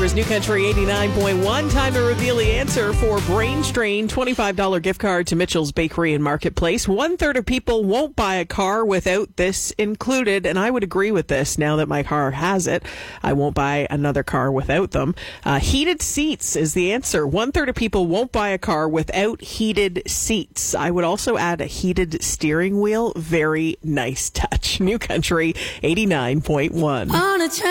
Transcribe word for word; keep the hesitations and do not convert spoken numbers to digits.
Vancouver's New Country eighty-nine point one. Time to reveal the answer for Brain Strain. twenty-five dollars gift card to Mitchell's Bakery and Marketplace. One third of people won't buy a car without this included, and I would agree with this now that my car has it. I won't buy another car without them. Uh, heated seats is the answer. One third of people won't buy a car without heated seats. I would also add a heated steering wheel. Very nice touch. New Country eighty-nine point one. On a